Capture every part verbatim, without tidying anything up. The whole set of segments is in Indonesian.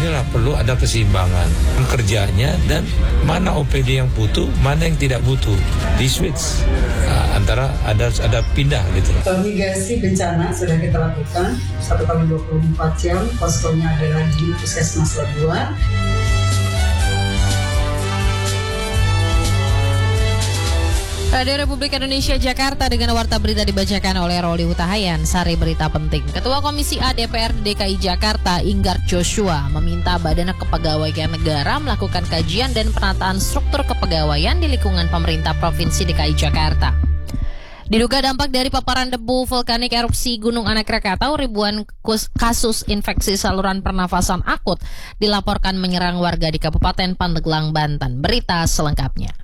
inilah perlu ada keseimbangan kerjanya dan mana O P D yang butuh, mana yang tidak butuh, di switch nah, antara ada ada pindah gitu. Mitigasi bencana sudah kita lakukan satu kali dua puluh empat jam, poskonya adalah di Puskesmas Labuan. Radio Republik Indonesia Jakarta dengan warta berita dibacakan oleh Roli Hutahayan. Sari berita penting. Ketua Komisi A D P R D D K I Jakarta Inggar Joshua meminta Badan Kepegawaian Negara melakukan kajian dan penataan struktur kepegawaian di lingkungan pemerintah Provinsi D K I Jakarta. Diduga dampak dari paparan debu vulkanik erupsi Gunung Anak Krakatau, ribuan kasus infeksi saluran pernafasan akut dilaporkan menyerang warga di Kabupaten Pandeglang, Banten. Berita selengkapnya.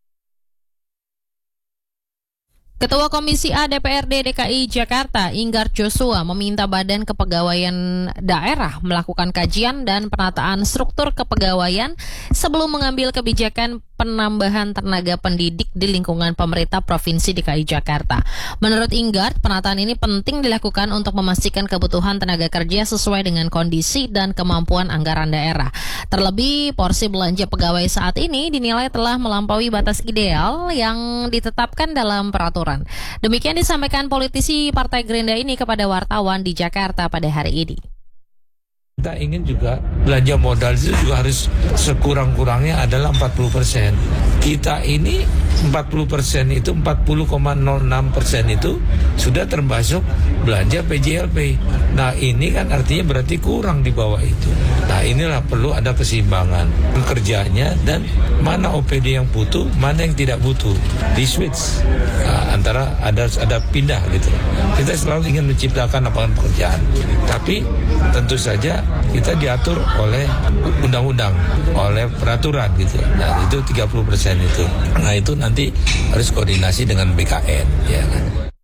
Ketua Komisi A D P R D D K I Jakarta Inggar Joshua meminta Badan Kepegawaian Daerah melakukan kajian dan penataan struktur kepegawaian sebelum mengambil kebijakan penambahan tenaga pendidik di lingkungan pemerintah Provinsi D K I Jakarta. Menurut Inggar, penataan ini penting dilakukan untuk memastikan kebutuhan tenaga kerja sesuai dengan kondisi dan kemampuan anggaran daerah. Terlebih, porsi belanja pegawai saat ini dinilai telah melampaui batas ideal yang ditetapkan dalam peraturan. Demikian disampaikan politisi Partai Gerindra ini kepada wartawan di Jakarta pada hari ini. Kita ingin juga belanja modal itu juga harus sekurang-kurangnya adalah empat puluh persen. Kita ini empat puluh persen itu, empat puluh koma nol enam persen itu sudah termasuk belanja P J L P. Nah ini kan artinya berarti kurang di bawah itu. Nah inilah perlu ada keseimbangan kerjanya dan mana O P D yang butuh, mana yang tidak butuh, di switch nah, antara ada ada pindah gitu. Kita selalu ingin menciptakan lapangan pekerjaan, tapi tentu saja kita diatur oleh undang-undang, oleh peraturan gitu. Nah itu tiga puluh persen itu. Nah itu nanti harus koordinasi dengan B K N ya kan.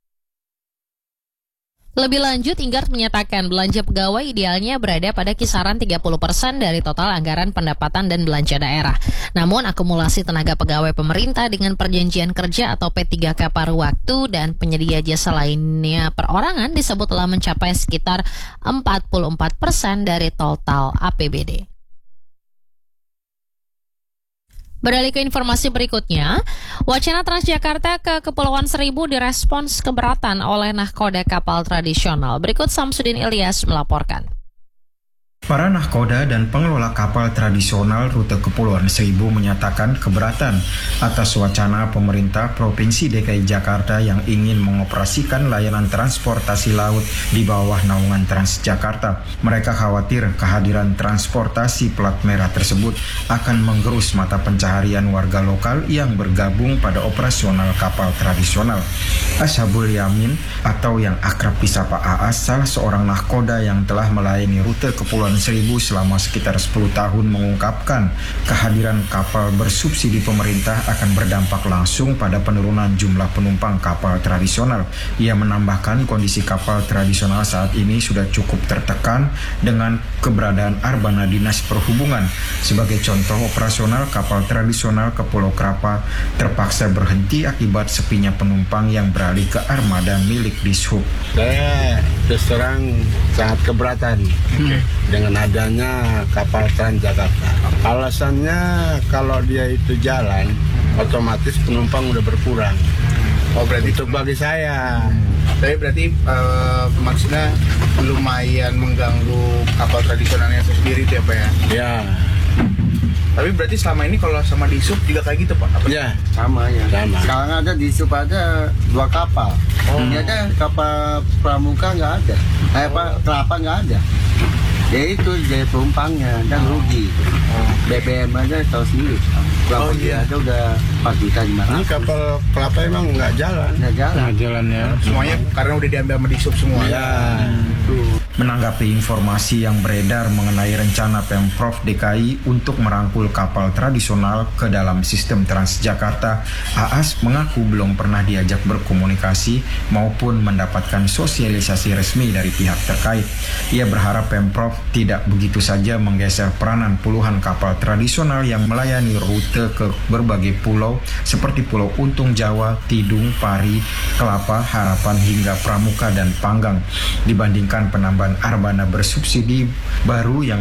Lebih lanjut, Inggar menyatakan belanja pegawai idealnya berada pada kisaran tiga puluh persen dari total anggaran pendapatan dan belanja daerah. Namun akumulasi tenaga pegawai pemerintah dengan perjanjian kerja atau P tiga K paruh waktu dan penyedia jasa lainnya perorangan disebut telah mencapai sekitar empat puluh empat persen dari total A P B D. Beralih ke informasi berikutnya, wacana Transjakarta ke Kepulauan Seribu direspons keberatan oleh nahkoda kapal tradisional. Berikut Samsudin Ilyas melaporkan. Para nahkoda dan pengelola kapal tradisional rute Kepulauan Seribu menyatakan keberatan atas wacana pemerintah Provinsi D K I Jakarta yang ingin mengoperasikan layanan transportasi laut di bawah naungan Transjakarta. Mereka khawatir kehadiran transportasi plat merah tersebut akan menggerus mata pencaharian warga lokal yang bergabung pada operasional kapal tradisional. Ashabul Yamin atau yang akrab disapa A A S, salah seorang nahkoda yang telah melayani rute Kepulauan Seribu selama sekitar sepuluh tahun mengungkapkan kehadiran kapal bersubsidi pemerintah akan berdampak langsung pada penurunan jumlah penumpang kapal tradisional. Ia menambahkan kondisi kapal tradisional saat ini sudah cukup tertekan dengan keberadaan Arbana Dinas Perhubungan. Sebagai contoh, operasional kapal tradisional ke Pulau Krapa terpaksa berhenti akibat sepinya penumpang yang beralih ke armada milik Dishub. Saya terus terang sangat keberatan okay. dengan adanya kapal Transjakarta. Alasannya kalau dia itu jalan, otomatis penumpang udah berkurang. Oh berarti untuk bagi saya. Tapi berarti uh, maksudnya lumayan mengganggu kapal tradisionalnya sendiri itu ya Pak ya? Ya. Tapi berarti selama ini kalau sama di sub juga kayak gitu Pak? Apa? Ya, sama ya. Sama. Sekarang ada di sub ada dua kapal. Oh. Ini ada kapal Pramuka nggak ada. Eh Pak, Kelapa nggak ada. Ya itu jadi penumpangnya dan rugi. Oh. B B M aja tahu sendiri. Kelapa oh, iya. Ada udah empat juta lima ratus. Ini kapal Kelapa emang nggak jalan. Nggak jalan. Nggak jalan ya. Semuanya karena udah diambil sama di sub semua. Ya. Hmm. Menanggapi informasi yang beredar mengenai rencana Pemprov D K I untuk merangkul kapal tradisional ke dalam sistem Transjakarta, A A S mengaku belum pernah diajak berkomunikasi maupun mendapatkan sosialisasi resmi dari pihak terkait. Ia berharap Pemprov tidak begitu saja menggeser peranan puluhan kapal tradisional yang melayani rute ke berbagai pulau seperti Pulau Untung Jawa, Tidung, Pari, Kelapa, Harapan hingga Pramuka dan Panggang dibandingkan penambahan Arbana bersubsidi baru yang